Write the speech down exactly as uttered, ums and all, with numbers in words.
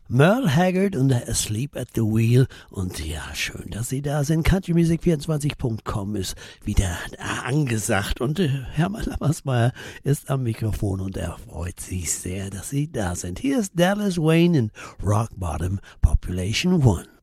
Merle Haggard und Asleep at the Wheel. Und ja, schön, dass Sie da sind. country music vierundzwanzig punkt com ist wieder angesagt. Und äh, Hermann Lammersmeyer ist am Mikrofon und er freut sich sehr, dass Sie da sind. Hier ist Dallas Wayne in Rock Bottom Population One.